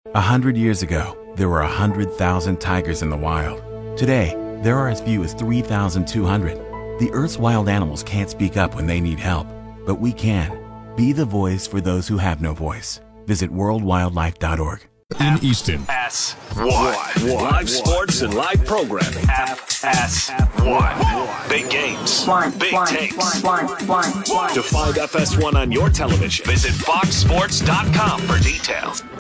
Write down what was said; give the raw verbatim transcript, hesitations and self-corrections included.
A hundred years ago, there were a hundred thousand tigers in the wild. Today, there are as few as three thousand two hundred. The Earth's wild animals can't speak up when they need help, but we can. Be the voice for those who have no voice. Visit world wildlife dot org. In Easton. F S one. Live sports and live programming. F S one. Big games. One, Big one, takes. one, one, one. To find F S one on your television, visit fox sports dot com for details.